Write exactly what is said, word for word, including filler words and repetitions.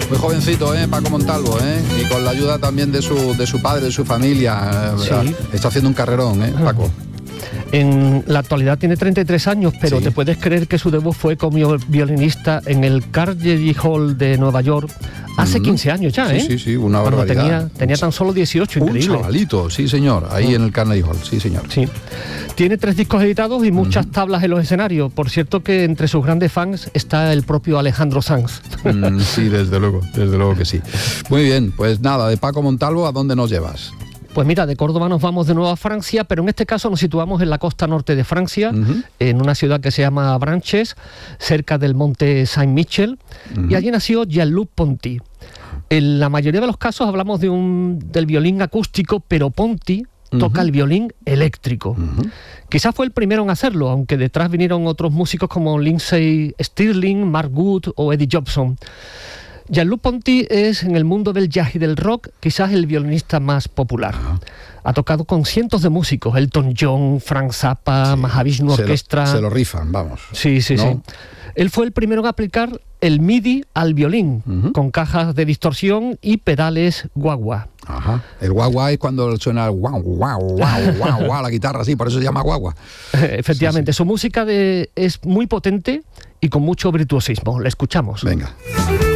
Muy jovencito, ¿eh? Paco Montalvo, ¿eh? Y con la ayuda también de su, de su padre, de su familia. Sí. Está haciendo un carrerón, ¿eh, Paco? En la actualidad tiene treinta y tres años, pero sí. Te puedes creer que su debut fue como violinista en el Carnegie Hall de Nueva York hace mm. quince años ya, ¿eh? Sí, sí, sí, una Cuando barbaridad. Tenía, tenía tan solo dieciocho, increíble. Un chavalito, sí señor, ahí mm. en el Carnegie Hall, sí señor. Sí. Tiene tres discos editados y muchas mm. tablas en los escenarios. Por cierto que entre sus grandes fans está el propio Alejandro Sanz. Mm, sí, desde luego, desde luego que sí. Muy bien, pues nada, de Paco Montalvo, ¿a dónde nos llevas? Pues mira, de Córdoba nos vamos de nuevo a Francia, pero en este caso nos situamos en la costa norte de Francia, uh-huh. en una ciudad que se llama Branches, cerca del monte Saint-Michel, uh-huh. y allí nació Jean-Luc Ponty. En la mayoría de los casos hablamos de un, del violín acústico, pero Ponty uh-huh. toca el violín eléctrico. Uh-huh. Quizás fue el primero en hacerlo, aunque detrás vinieron otros músicos como Lindsey Stirling, Mark Wood o Eddie Jobson. Jean-Luc Ponty es, en el mundo del jazz y del rock, quizás el violinista más popular. Uh-huh. Ha tocado con cientos de músicos, Elton John, Frank Zappa, sí. Mahavishnu Orchestra. Se lo, se lo rifan, vamos. Sí, sí, ¿no? sí. Él fue el primero en aplicar el MIDI al violín, uh-huh. con cajas de distorsión y pedales guagua. Ajá. El guagua es cuando suena el guau, guau, guau, guau, guau, la guitarra, sí, por eso se llama guagua. Efectivamente, sí, sí. Su música de, es muy potente y con mucho virtuosismo. La escuchamos. Venga.